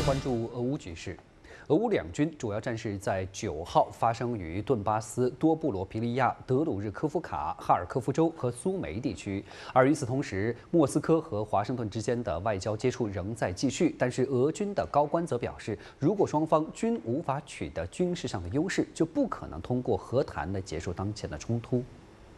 关注俄乌局势。俄乌两军主要战事在9号发生于顿巴斯、多布罗皮利亚、德鲁日科夫卡、哈尔科夫州和苏梅地区。而与此同时，莫斯科和华盛顿之间的外交接触仍在继续。但是，俄军的高官则表示，如果双方均无法取得军事上的优势，就不可能通过和谈来结束当前的冲突。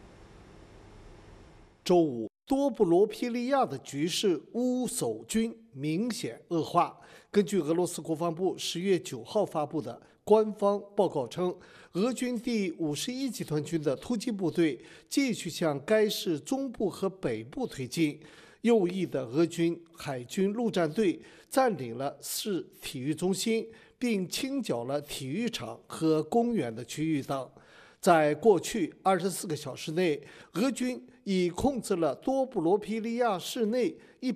周五，多布罗皮利亚的局势乌守军明显恶化。根据俄罗斯国防部10月9号发布的官方报告称，俄军第51集团军的突击部队继续向该市中部和北部推进。右翼的俄军海军陆战队占领了市体育中心，并清剿了体育场和公园的区域等。在过去24个小时内，俄军已控制了多布罗皮利亚市内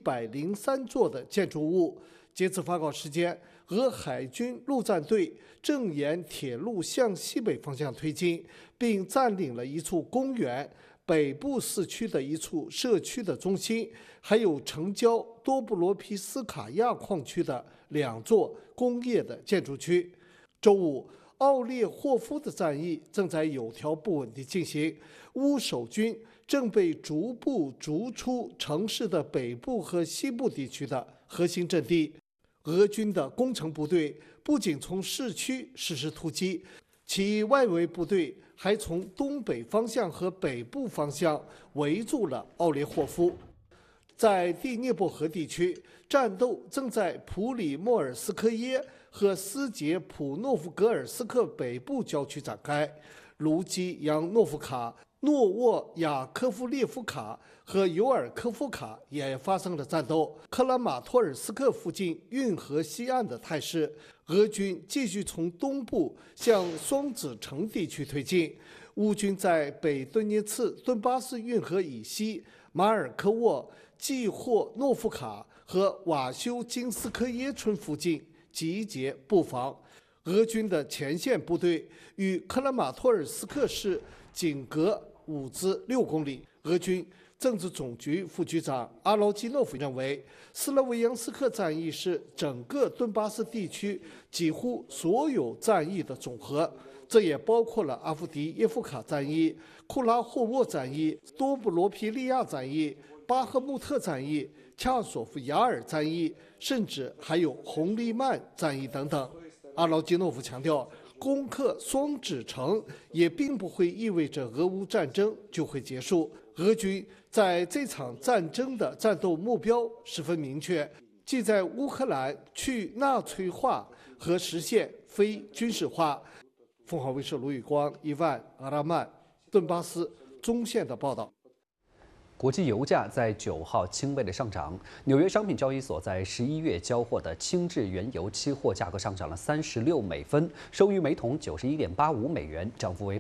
103座的建筑物。截至发稿时间，俄海军陆战队正沿铁路向西北方向推进，并占领了一处公园、北部市区的一处社区的中心，还有城郊多布罗皮斯卡亚矿区的2座工业的建筑区。周五，奥列霍夫的战役正在有条不紊地进行，乌守军正被逐步逐出城市的北部和西部地区的核心阵地。俄军的工程部队不仅从市区实施突击，其外围部队还从东北方向和北部方向围住了奥列霍夫。在第聂伯河地区，战斗正在普里莫尔斯科耶和斯捷普诺夫格尔斯克北部郊区展开。卢基扬诺夫卡、诺沃亚科夫列夫卡和尤尔科夫卡也发生了战斗。克拉马托尔斯克附近运河西岸的态势，俄军继续从东部向双子城地区推进。乌军在北顿涅茨顿巴斯运河以西马尔科沃、季霍诺夫卡和瓦修金斯科耶村附近集结布防。俄军的前线部队与克拉马托尔斯克市仅隔5至6公里。俄军政治总局副局长阿劳基诺夫认为，斯拉维扬斯克战役是整个顿巴斯地区几乎所有战役的总和，这也包括了阿夫迪耶夫卡战役、库拉霍沃战役、多布罗皮利亚战役、巴赫穆特战役、恰索夫雅尔战役，甚至还有红利曼战役等等。阿劳基诺夫强调，攻克双子城也并不会意味着俄乌战争就会结束。俄军在这场战争的战斗目标十分明确，即在乌克兰去纳粹化和实现非军事化。凤凰卫视卢宇光、伊万、阿拉曼，顿巴斯中线的报道。 国际油价在9号轻微的上涨，纽约商品交易所在11月交货的轻质原油期货价格上涨了36美分，收于每桶91.85美元，涨幅为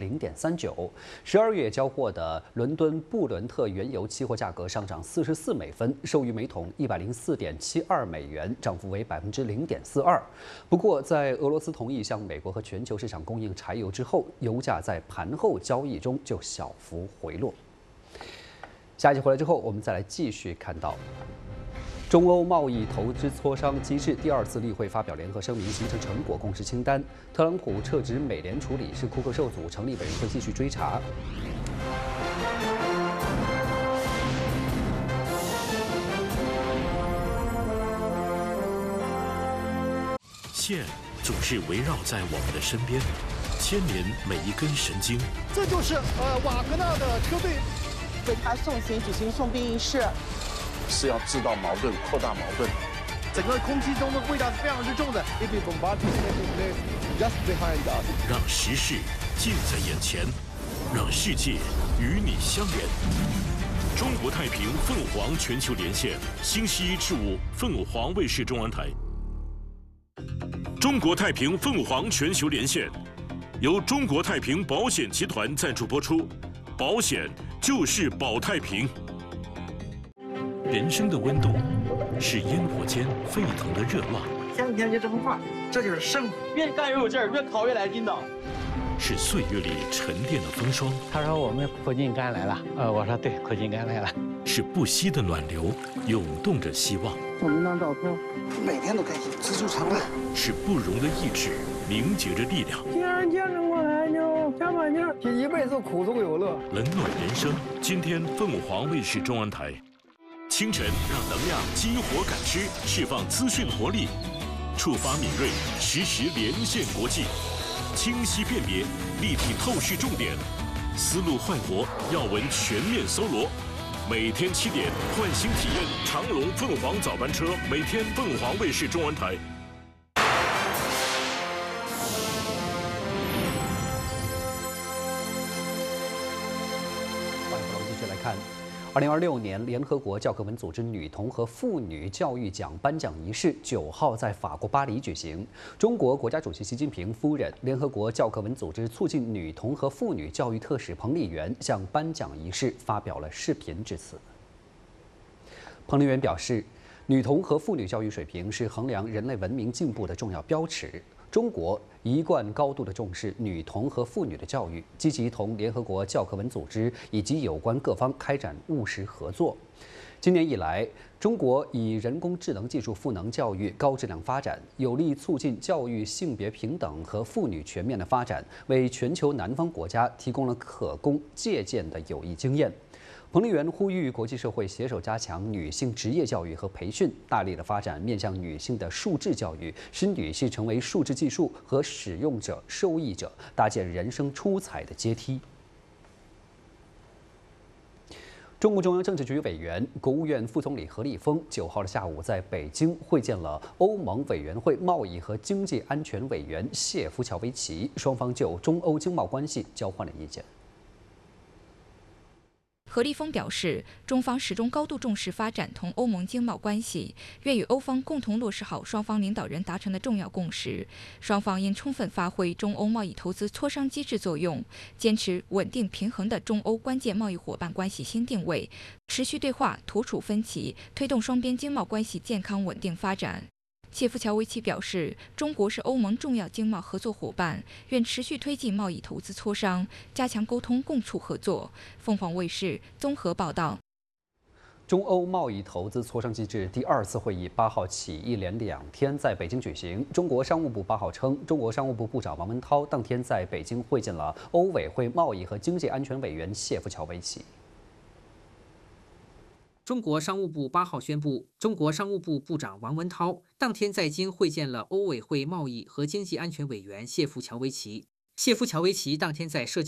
0.39%。12月交货的伦敦布伦特原油期货价格上涨44美分，收于每桶104.72美元，涨幅为0.42%。不过，在俄罗斯同意向美国和全球市场供应柴油之后，油价在盘后交易中就小幅回落。下一集回来之后，我们再来继续看到，中欧贸易投资磋商机制第2次例会发表联合声明，形成成果共识清单。特朗普撤职美联储理事库克受阻，成立委员会继续追查。 线总是围绕在我们的身边，牵连每一根神经。 这就是瓦格纳的车队。 为他送行举行送殡仪式， 是要制造矛盾、扩大矛盾。 整个空气中的味道是非常之重的。 让时事近在眼前，让世界与你相连。中国太平凤凰全球连线，星期1至5，凤凰卫视中文台。中国太平凤凰全球连线，由中国太平保险集团赞助播出。保险就是保太平。人生的温度是烟火间沸腾的热浪， 前几天就这么画，这就是胜负。越干越有劲儿，越考越来劲道。 是岁月里沉淀的风霜。 他说我们苦尽甘来了，我说对，苦尽甘来了。 是不息的暖流，涌动着希望。 小铃铛照片， 每天都开心，知足常乐。 是不容的意志凝结着力量， 既然坚持过来，就加把劲儿，一辈子苦中有乐， 冷暖人生。今天凤凰卫视中安台，清晨让能量激活感知，释放资讯活力，触发敏锐，实时连线国际，清晰辨别，立体透视重点，思路焕活，要闻全面搜罗。每天7点，唤醒体验长龙凤凰早班车，每天凤凰卫视中安台。 欢迎回来，我们继续来看。2026年联合国教科文组织女童和妇女教育奖颁奖仪式9号在法国巴黎举行。中国国家主席习近平夫人、联合国教科文组织促进女童和妇女教育特使彭丽媛向颁奖仪式发表了视频致辞。彭丽媛表示，女童和妇女教育水平是衡量人类文明进步的重要标尺。中国一贯高度的重视女童和妇女的教育，积极同联合国教科文组织以及有关各方开展务实合作。今年以来，中国以人工智能技术赋能教育高质量发展，有力促进教育性别平等和妇女全面的发展，为全球南方国家提供了可供借鉴的有益经验。彭丽媛呼吁国际社会携手加强女性职业教育和培训，大力的发展面向女性的数智教育，使女性成为数智技术和使用者、受益者，搭建人生出彩的阶梯。中共中央政治局委员、国务院副总理何立峰9号的下午在北京会见了欧盟委员会贸易和经济安全委员谢夫乔维奇，双方就中欧经贸关系交换了意见。 何立峰表示，中方始终高度重视发展同欧盟经贸关系，愿与欧方共同落实好双方领导人达成的重要共识。双方应充分发挥中欧贸易投资磋商机制作用，坚持稳定平衡的中欧关键贸易伙伴关系新定位，持续对话，妥处分歧，推动双边经贸关系健康稳定发展。谢夫乔维奇表示，中国是欧盟重要经贸合作伙伴，愿持续推进贸易投资磋商，加强沟通共促合作。凤凰卫视综合报道。 中欧贸易投资磋商机制第2次会议8号起一连2天在北京举行。中国商务部8号称，中国商务部部长王文涛当天在北京会见了欧委会贸易和经济安全委员谢夫乔维奇。 中国商务部8号宣布，中国商务部部长王文涛当天在京会见了欧委会贸易和经济安全委员谢夫乔维奇。谢夫乔维奇当天在社交